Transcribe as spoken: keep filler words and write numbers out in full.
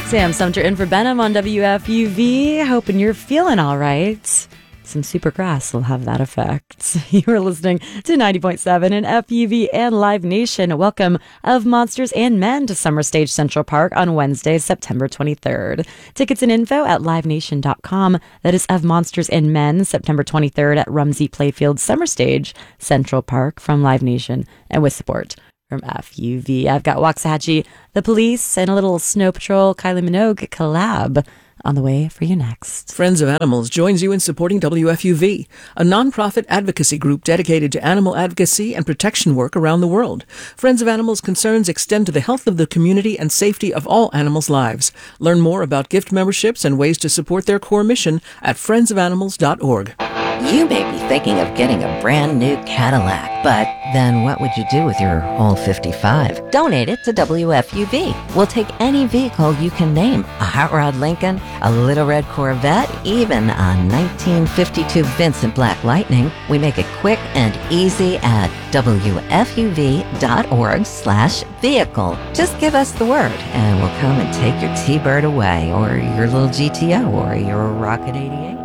Sam Sumter in for Benham on W F U V. Hoping you're feeling all right. Some Supergrass will have that effect. You are listening to ninety point seven in F U V and Live Nation. Welcome of Monsters and Men to Summer Stage Central Park on Wednesday, September twenty-third. Tickets and info at live nation dot com. That is Of Monsters and Men, September twenty-third at Rumsey Playfield Summer Stage Central Park from Live Nation and with support from F U V. I've got Waxahachie, The Police, and a little Snow Patrol Kylie Minogue collab on the way for you next. Friends of Animals joins you in supporting W F U V, a nonprofit advocacy group dedicated to animal advocacy and protection work around the world. Friends of Animals concerns extend to the health of the community and safety of all animals' lives. Learn more about gift memberships and ways to support their core mission at friends of animals dot org. You may be thinking of getting a brand new Cadillac, but then what would you do with your old fifty-five? Donate it to W F U V. We'll take any vehicle you can name. A hot rod Lincoln, a little red Corvette, even a nineteen fifty-two Vincent Black Lightning. We make it quick and easy at W F U V dot org slash vehicle. Just give us the word and we'll come and take your T-Bird away, or your little G T O, or your Rocket eighty-eight.